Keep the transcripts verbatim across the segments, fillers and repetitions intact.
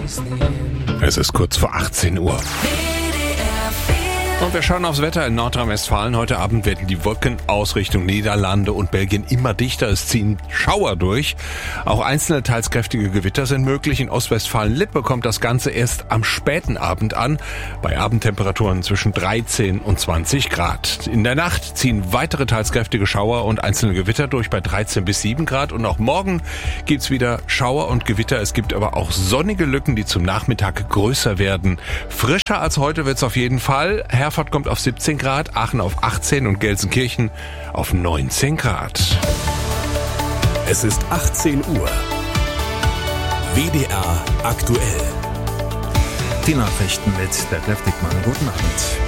Es ist kurz vor achtzehn Uhr. Und wir schauen aufs Wetter in Nordrhein-Westfalen. Heute Abend werden die Wolken aus Richtung Niederlande und Belgien immer dichter. Es ziehen Schauer durch. Auch einzelne teils kräftige Gewitter sind möglich. In Ostwestfalen-Lippe kommt das Ganze erst am späten Abend an. Bei Abendtemperaturen zwischen dreizehn und zwanzig Grad. In der Nacht ziehen weitere teils kräftige Schauer und einzelne Gewitter durch bei dreizehn bis sieben Grad. Und auch morgen gibt's wieder Schauer und Gewitter. Es gibt aber auch sonnige Lücken, die zum Nachmittag größer werden. Frischer als heute wird's auf jeden Fall. Herford kommt auf siebzehn Grad, Aachen auf achtzehn und Gelsenkirchen auf neunzehn Grad. Es ist achtzehn Uhr. W D R aktuell. Die Nachrichten mit Detlef Dickmann. Guten Abend.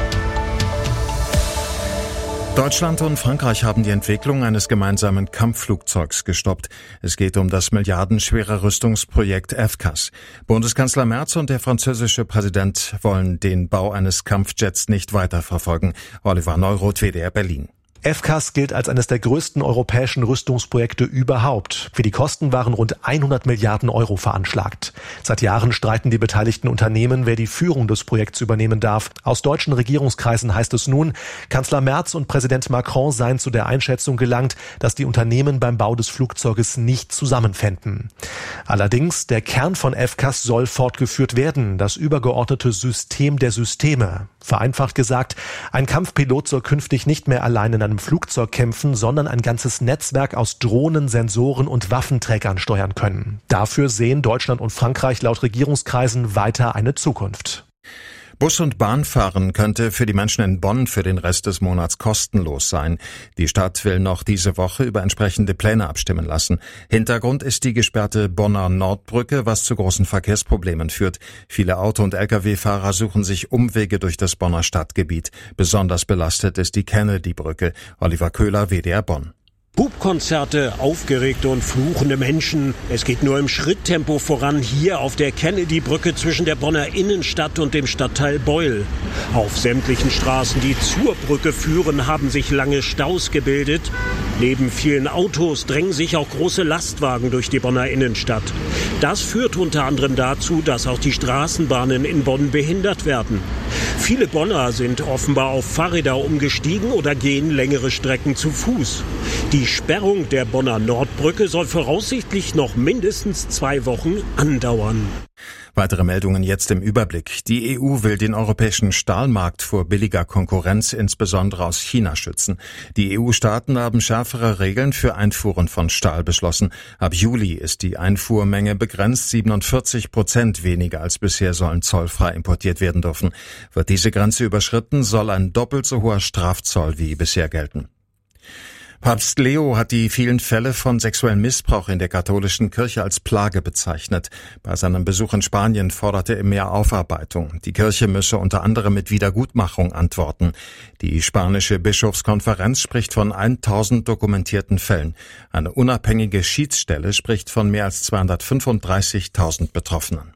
Deutschland und Frankreich haben die Entwicklung eines gemeinsamen Kampfflugzeugs gestoppt. Es geht um das milliardenschwere Rüstungsprojekt F C A S. Bundeskanzler Merz und der französische Präsident wollen den Bau eines Kampfjets nicht weiterverfolgen. Oliver Neuroth, W D R Berlin. F C A S gilt als eines der größten europäischen Rüstungsprojekte überhaupt. Für die Kosten waren rund hundert Milliarden Euro veranschlagt. Seit Jahren streiten die beteiligten Unternehmen, wer die Führung des Projekts übernehmen darf. Aus deutschen Regierungskreisen heißt es nun, Kanzler Merz und Präsident Macron seien zu der Einschätzung gelangt, dass die Unternehmen beim Bau des Flugzeuges nicht zusammenfänden. Allerdings, der Kern von F C A S soll fortgeführt werden, das übergeordnete System der Systeme. Vereinfacht gesagt, ein Kampfpilot soll künftig nicht mehr allein in einem Flugzeug kämpfen, sondern ein ganzes Netzwerk aus Drohnen, Sensoren und Waffenträgern steuern können. Dafür sehen Deutschland und Frankreich laut Regierungskreisen weiter eine Zukunft. Bus- und Bahnfahren könnte für die Menschen in Bonn für den Rest des Monats kostenlos sein. Die Stadt will noch diese Woche über entsprechende Pläne abstimmen lassen. Hintergrund ist die gesperrte Bonner Nordbrücke, was zu großen Verkehrsproblemen führt. Viele Auto- und L K W-Fahrer suchen sich Umwege durch das Bonner Stadtgebiet. Besonders belastet ist die Kennedy-Brücke. Oliver Köhler, W D R Bonn. Hubkonzerte, aufgeregte und fluchende Menschen. Es geht nur im Schritttempo voran hier auf der Kennedy-Brücke zwischen der Bonner Innenstadt und dem Stadtteil Beul. Auf sämtlichen Straßen, die zur Brücke führen, haben sich lange Staus gebildet. Neben vielen Autos drängen sich auch große Lastwagen durch die Bonner Innenstadt. Das führt unter anderem dazu, dass auch die Straßenbahnen in Bonn behindert werden. Viele Bonner sind offenbar auf Fahrräder umgestiegen oder gehen längere Strecken zu Fuß. Die Sperrung der Bonner Nordbrücke soll voraussichtlich noch mindestens zwei Wochen andauern. Weitere Meldungen jetzt im Überblick. Die E U will den europäischen Stahlmarkt vor billiger Konkurrenz, insbesondere aus China, schützen. Die E U-Staaten haben schärfere Regeln für Einfuhren von Stahl beschlossen. Ab Juli ist die Einfuhrmenge begrenzt. siebenundvierzig Prozent weniger als bisher sollen zollfrei importiert werden dürfen. Wird diese Grenze überschritten, soll ein doppelt so hoher Strafzoll wie bisher gelten. Papst Leo hat die vielen Fälle von sexuellem Missbrauch in der katholischen Kirche als Plage bezeichnet. Bei seinem Besuch in Spanien forderte er mehr Aufarbeitung. Die Kirche müsse unter anderem mit Wiedergutmachung antworten. Die spanische Bischofskonferenz spricht von tausend dokumentierten Fällen. Eine unabhängige Schiedsstelle spricht von mehr als zweihundertfünfunddreißigtausend Betroffenen.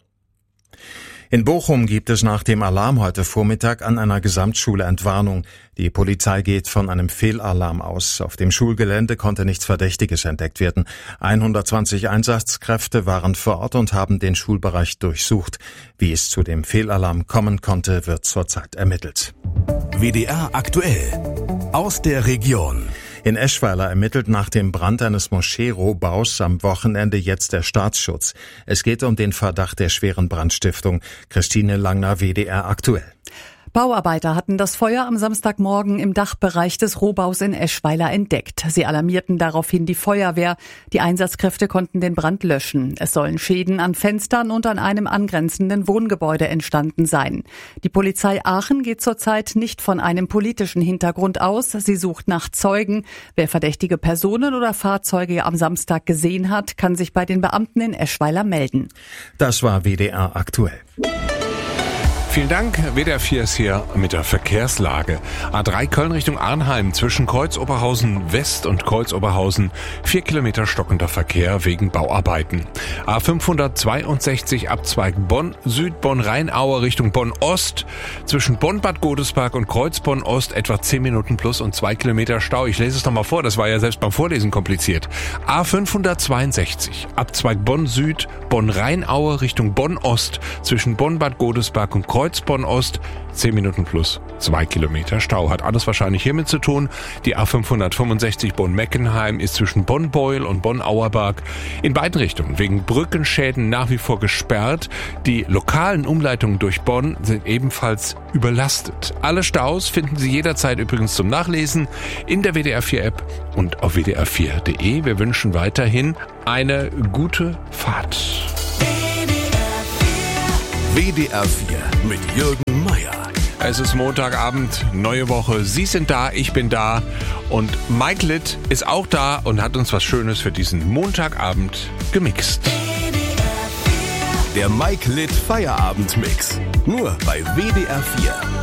In Bochum gibt es nach dem Alarm heute Vormittag an einer Gesamtschule Entwarnung. Die Polizei geht von einem Fehlalarm aus. Auf dem Schulgelände konnte nichts Verdächtiges entdeckt werden. hundertzwanzig Einsatzkräfte waren vor Ort und haben den Schulbereich durchsucht. Wie es zu dem Fehlalarm kommen konnte, wird zurzeit ermittelt. W D R aktuell. Aus der Region. In Eschweiler ermittelt nach dem Brand eines Moschee-Rohbaus am Wochenende jetzt der Staatsschutz. Es geht um den Verdacht der schweren Brandstiftung. Christine Langner, W D R aktuell. Bauarbeiter hatten das Feuer am Samstagmorgen im Dachbereich des Rohbaus in Eschweiler entdeckt. Sie alarmierten daraufhin die Feuerwehr. Die Einsatzkräfte konnten den Brand löschen. Es sollen Schäden an Fenstern und an einem angrenzenden Wohngebäude entstanden sein. Die Polizei Aachen geht zurzeit nicht von einem politischen Hintergrund aus. Sie sucht nach Zeugen. Wer verdächtige Personen oder Fahrzeuge am Samstag gesehen hat, kann sich bei den Beamten in Eschweiler melden. Das war W D R aktuell. Vielen Dank. W D R vier ist hier mit der Verkehrslage. A drei Köln Richtung Arnheim zwischen Kreuz-Oberhausen West und Kreuz-Oberhausen vier Kilometer stockender Verkehr wegen Bauarbeiten. A fünfhundertzweiundsechzig Abzweig Bonn Süd, Bonn-Rheinaue Richtung Bonn Ost zwischen Bonn-Bad Godesberg und Kreuz-Bonn Ost etwa zehn Minuten plus und zwei Kilometer Stau. Ich lese es nochmal vor, das war ja selbst beim Vorlesen kompliziert. A fünfhundertzweiundsechzig Abzweig Bonn Süd, Bonn-Rheinaue Richtung Bonn Ost zwischen Bonn-Bad Godesberg und Kreuz-Bonn Ost, zehn Minuten plus zwei Kilometer Stau. Hat alles wahrscheinlich hiermit zu tun. Die A fünfhundertfünfundsechzig Bonn-Meckenheim ist zwischen Bonn-Beuel und Bonn-Auerbach in beiden Richtungen wegen Brückenschäden nach wie vor gesperrt. Die lokalen Umleitungen durch Bonn sind ebenfalls überlastet. Alle Staus finden Sie jederzeit übrigens zum Nachlesen in der W D R vier App und auf w d r vier punkt d e. Wir wünschen weiterhin eine gute Fahrt. W D R vier mit Jürgen Meier. Es ist Montagabend, neue Woche. Sie sind da, ich bin da und Mike Litt ist auch da und hat uns was Schönes für diesen Montagabend gemixt. Der Mike Litt Feierabend-Mix. Nur bei W D R vier.